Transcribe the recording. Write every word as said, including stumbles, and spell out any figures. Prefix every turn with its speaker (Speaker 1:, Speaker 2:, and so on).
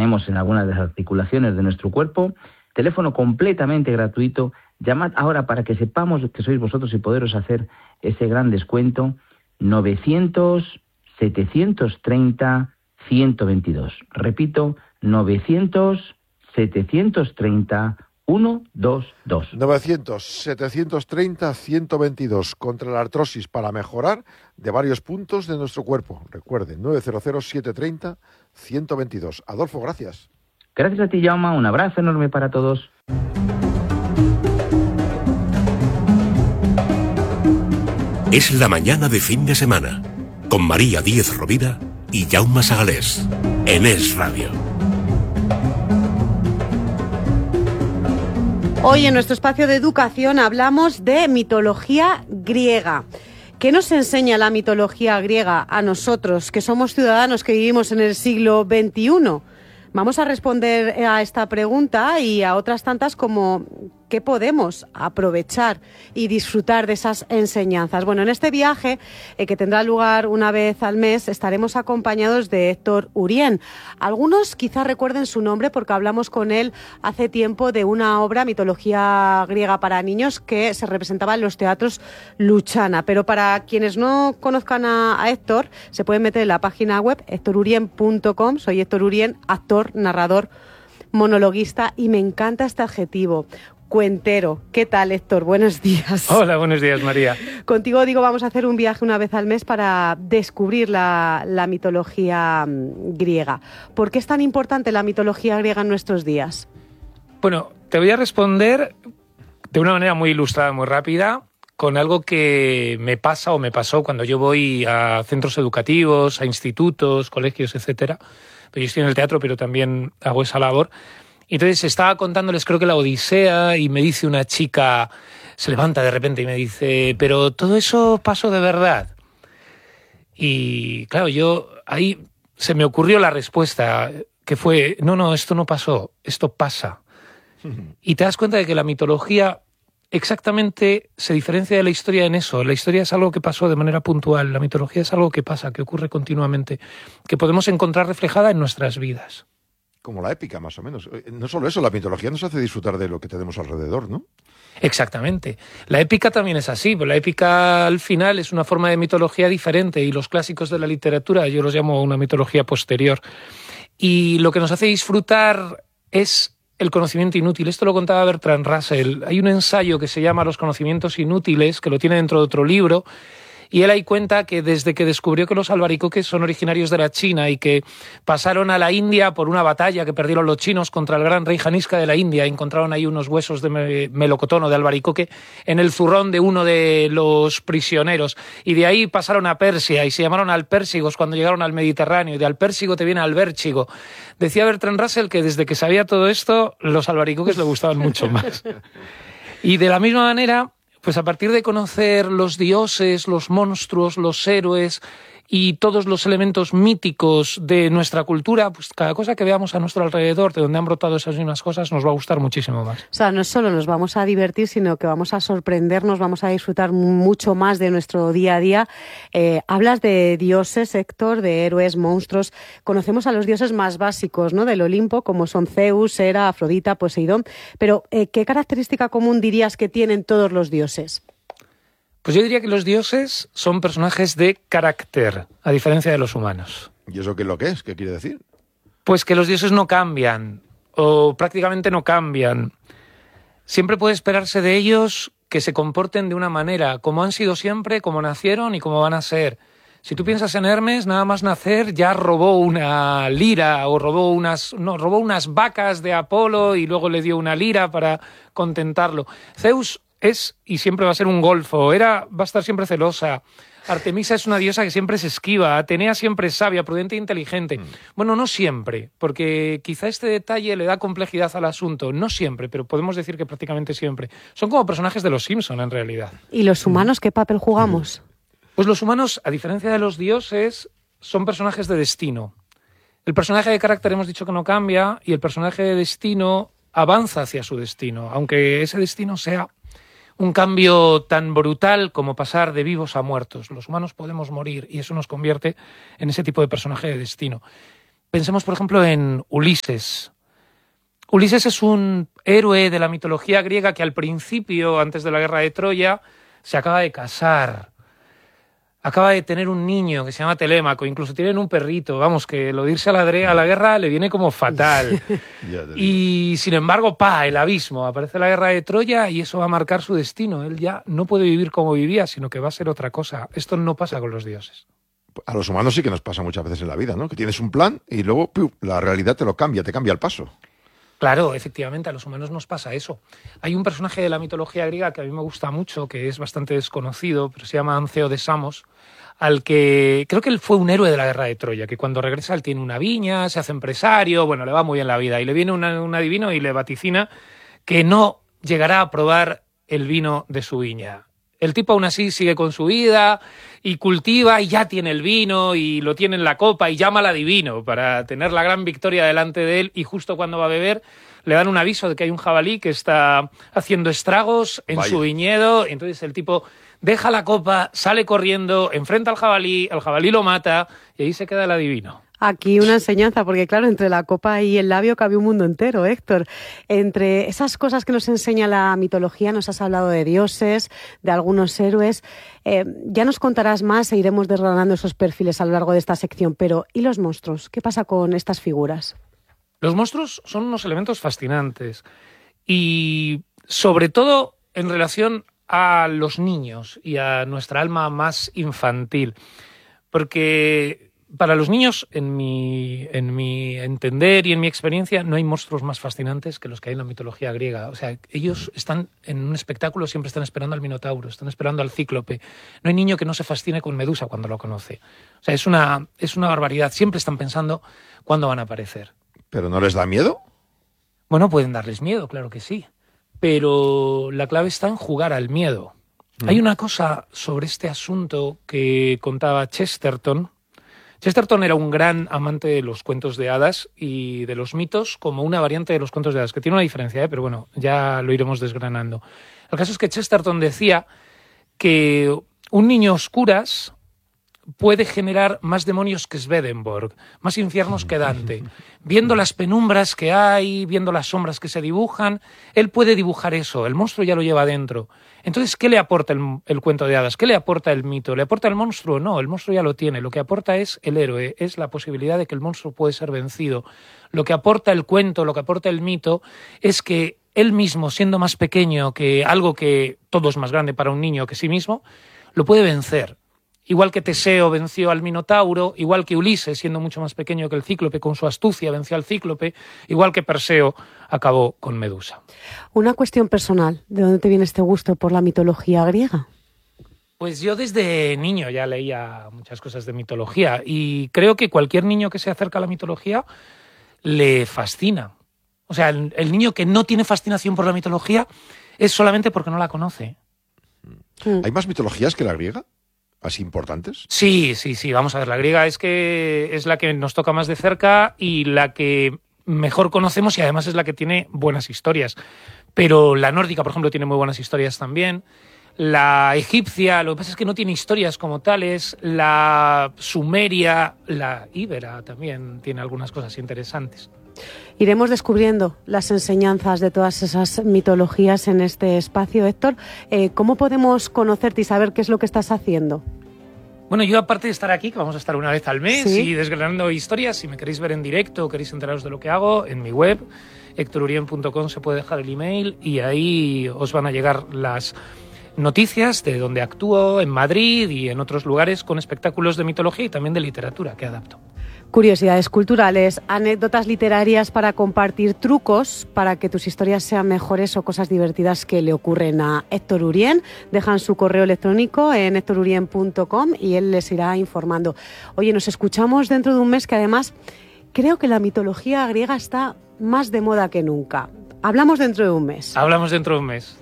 Speaker 1: tenemos en algunas de las articulaciones de nuestro cuerpo. Teléfono completamente gratuito. Llamad ahora para que sepamos que sois vosotros y poderos hacer ese gran descuento. novecientos, setecientos treinta, ciento veintidós. Repito, novecientos, setecientos treinta, ciento veintidós.
Speaker 2: novecientos, setecientos treinta, ciento veintidós. Contra la artrosis para mejorar de varios puntos de nuestro cuerpo. Recuerden, nueve cero cero, siete tres cero, ciento veintidós. Adolfo, gracias.
Speaker 1: Gracias a ti, Jaume. Un abrazo enorme para todos.
Speaker 3: Es la mañana de fin de semana, con María Díez Rovira y Jaume Sagalés, en Es Radio.
Speaker 4: Hoy en nuestro espacio de educación hablamos de mitología griega. ¿Qué nos enseña la mitología griega a nosotros, que somos ciudadanos que vivimos en el siglo veintiuno? Vamos a responder a esta pregunta y a otras tantas como ¿qué podemos aprovechar y disfrutar de esas enseñanzas? Bueno, en este viaje, eh, que tendrá lugar una vez al mes, estaremos acompañados de Héctor Urien. Algunos quizás recuerden su nombre porque hablamos con él hace tiempo de una obra, Mitología griega para niños, que se representaba en los teatros Luchana. Pero para quienes no conozcan a, a Héctor, se pueden meter en la página web héctor urien punto com. Soy Héctor Urien, actor, narrador, monologuista, y me encanta este adjetivo. Cuentero. ¿Qué tal, Héctor? Buenos días.
Speaker 5: Hola, buenos días, María.
Speaker 4: Contigo, digo, vamos a hacer un viaje una vez al mes para descubrir la, la mitología griega. ¿Por qué es tan importante la mitología griega en nuestros días?
Speaker 5: Bueno, te voy a responder de una manera muy ilustrada, muy rápida, con algo que me pasa o me pasó cuando yo voy a centros educativos, a institutos, colegios, etcétera. Yo estoy en el teatro, pero también hago esa labor. Entonces estaba contándoles, creo que la Odisea, y me dice una chica, se levanta de repente y me dice, pero todo eso pasó de verdad. Y claro, yo ahí se me ocurrió la respuesta, que fue, no, no, esto no pasó, esto pasa. Y te das cuenta de que la mitología exactamente se diferencia de la historia en eso. La historia es algo que pasó de manera puntual, la mitología es algo que pasa, que ocurre continuamente, que podemos encontrar reflejada en nuestras vidas.
Speaker 2: Como la épica, más o menos. No solo eso, la mitología nos hace disfrutar de lo que tenemos alrededor, ¿no?
Speaker 5: Exactamente. La épica también es así, pero la épica al final es una forma de mitología diferente y los clásicos de la literatura yo los llamo una mitología posterior. Y lo que nos hace disfrutar es el conocimiento inútil. Esto lo contaba Bertrand Russell. Hay un ensayo que se llama Los conocimientos inútiles, que lo tiene dentro de otro libro, y él ahí cuenta que desde que descubrió que los albaricoques son originarios de la China y que pasaron a la India por una batalla que perdieron los chinos contra el gran rey Janisca de la India, encontraron ahí unos huesos de melocotón o de albaricoque en el zurrón de uno de los prisioneros, y de ahí pasaron a Persia y se llamaron alpérsigos cuando llegaron al Mediterráneo, y de alpérsigo te viene albérchigo. Decía Bertrand Russell que desde que sabía todo esto, los albaricoques le gustaban mucho más. Y de la misma manera, pues a partir de conocer los dioses, los monstruos, los héroes y todos los elementos míticos de nuestra cultura, pues cada cosa que veamos a nuestro alrededor, de donde han brotado esas mismas cosas, nos va a gustar muchísimo más.
Speaker 4: O sea, no solo nos vamos a divertir, sino que vamos a sorprendernos, vamos a disfrutar mucho más de nuestro día a día. Eh, hablas de dioses, Héctor, de héroes, monstruos. Conocemos a los dioses más básicos, ¿no?, del Olimpo, como son Zeus, Hera, Afrodita, Poseidón. Pero, eh, ¿qué característica común dirías que tienen todos los dioses?
Speaker 5: Pues yo diría que los dioses son personajes de carácter, a diferencia de los humanos.
Speaker 2: ¿Y eso qué es lo que es? ¿Qué quiere decir?
Speaker 5: Pues que los dioses no cambian, o prácticamente no cambian. Siempre puede esperarse de ellos que se comporten de una manera, como han sido siempre, como nacieron y como van a ser. Si tú piensas en Hermes, nada más nacer ya robó una lira, o robó unas, no, robó unas vacas de Apolo y luego le dio una lira para contentarlo. Zeus es y siempre va a ser un golfo, Hera va a estar siempre celosa, Artemisa es una diosa que siempre se esquiva, Atenea siempre es sabia, prudente e inteligente. Mm. Bueno, no siempre, porque quizá este detalle le da complejidad al asunto. No siempre, pero podemos decir que prácticamente siempre. Son como personajes de los Simpson, en realidad.
Speaker 4: ¿Y los humanos qué papel jugamos?
Speaker 5: Pues los humanos, a diferencia de los dioses, son personajes de destino. El personaje de carácter hemos dicho que no cambia, y el personaje de destino avanza hacia su destino, aunque ese destino sea un cambio tan brutal como pasar de vivos a muertos. Los humanos podemos morir y eso nos convierte en ese tipo de personaje de destino. pensemos, por ejemplo, en Ulises. Ulises es un héroe de la mitología griega que al principio, antes de la guerra de Troya, se acaba de casar. Acaba de tener un niño que se llama Telémaco, incluso tienen un perrito, vamos, que lo de irse a la, a la guerra le viene como fatal. Y sin embargo, pa, el abismo, aparece la guerra de Troya y eso va a marcar su destino. Él ya no puede vivir como vivía, sino que va a ser otra cosa. Esto no pasa con los dioses.
Speaker 2: A los humanos sí que nos pasa muchas veces en la vida, ¿no? Que tienes un plan y luego ¡piu!, la realidad te lo cambia, te cambia el paso.
Speaker 5: Claro, efectivamente, a los humanos nos pasa eso. Hay un personaje de la mitología griega que a mí me gusta mucho, que es bastante desconocido, pero se llama Anceo de Samos, al que creo que él fue un héroe de la guerra de Troya, que cuando regresa él tiene una viña, se hace empresario, bueno, le va muy bien la vida, y le viene una, un adivino y le vaticina que no llegará a probar el vino de su viña. El tipo aún así sigue con su vida y cultiva y ya tiene el vino y lo tiene en la copa y llama al adivino para tener la gran victoria delante de él, y justo cuando va a beber le dan un aviso de que hay un jabalí que está haciendo estragos en Vaya. su viñedo. Entonces el tipo deja la copa, sale corriendo, enfrenta al jabalí, el jabalí lo mata y ahí se queda el adivino.
Speaker 4: Aquí una enseñanza, porque claro, entre la copa y el labio cabe un mundo entero, Héctor. Entre esas cosas que nos enseña la mitología, nos has hablado de dioses, de algunos héroes. Eh, ya nos contarás más e iremos desgranando esos perfiles a lo largo de esta sección. Pero, ¿y los monstruos? ¿Qué pasa con estas figuras?
Speaker 5: Los monstruos son unos elementos fascinantes y, sobre todo, en relación a los niños y a nuestra alma más infantil. Porque para los niños, en mi, en mi entender y en mi experiencia, no hay monstruos más fascinantes que los que hay en la mitología griega. O sea, ellos están en un espectáculo, siempre están esperando al Minotauro, están esperando al Cíclope. No hay niño que no se fascine con Medusa cuando lo conoce. O sea, es una, es una barbaridad. Siempre están pensando cuándo van a aparecer.
Speaker 2: ¿Pero no les da miedo?
Speaker 5: Bueno, pueden darles miedo, claro que sí. Pero la clave está en jugar al miedo. Mm. Hay una cosa sobre este asunto que contaba Chesterton. Chesterton era un gran amante de los cuentos de hadas y de los mitos como una variante de los cuentos de hadas, que tiene una diferencia, ¿eh? Pero bueno, ya lo iremos desgranando. El caso es que Chesterton decía que un niño a oscuras puede generar más demonios que Swedenborg, más infiernos que Dante. Viendo las penumbras que hay, viendo las sombras que se dibujan, él puede dibujar eso, el monstruo ya lo lleva dentro. Entonces, ¿qué le aporta el, el cuento de hadas? ¿Qué le aporta el mito? ¿Le aporta el monstruo? No, el monstruo ya lo tiene. Lo que aporta es el héroe, es la posibilidad de que el monstruo puede ser vencido. Lo que aporta el cuento, lo que aporta el mito, es que él mismo, siendo más pequeño que algo que todo es más grande para un niño que sí mismo, lo puede vencer. Igual que Teseo venció al Minotauro, igual que Ulises, siendo mucho más pequeño que el Cíclope, con su astucia venció al Cíclope, igual que Perseo acabó con Medusa.
Speaker 4: Una cuestión personal, ¿de dónde te viene este gusto por la mitología griega?
Speaker 5: Pues yo desde niño ya leía muchas cosas de mitología y creo que cualquier niño que se acerca a la mitología le fascina. O sea, el, el niño que no tiene fascinación por la mitología es solamente porque no la conoce.
Speaker 2: ¿Hay más mitologías que la griega? ¿Así importantes?
Speaker 5: Sí, sí, sí. Vamos a ver, la griega es que es la que nos toca más de cerca y la que mejor conocemos y además es la que tiene buenas historias. Pero la nórdica, por ejemplo, tiene muy buenas historias también. La egipcia, lo que pasa es que no tiene historias como tales. La sumeria, la íbera también tiene algunas cosas interesantes.
Speaker 4: Iremos descubriendo las enseñanzas de todas esas mitologías en este espacio. Héctor, eh, ¿cómo podemos conocerte y saber qué es lo que estás haciendo?
Speaker 5: Bueno, yo aparte de estar aquí, que vamos a estar una vez al mes,
Speaker 4: ¿sí?,
Speaker 5: y desgranando historias, si me queréis ver en directo o queréis enteraros de lo que hago, en mi web, héctor urien punto com, se puede dejar el email y ahí os van a llegar las noticias de donde actúo en Madrid y en otros lugares con espectáculos de mitología y también de literatura que adapto.
Speaker 4: Curiosidades culturales, anécdotas literarias para compartir, trucos para que tus historias sean mejores o cosas divertidas que le ocurren a Héctor Urien. Dejan su correo electrónico en héctor urien punto com y él les irá informando. Oye, nos escuchamos dentro de un mes, que además creo que la mitología griega está más de moda que nunca. Hablamos dentro de un mes.
Speaker 5: Hablamos dentro de un mes.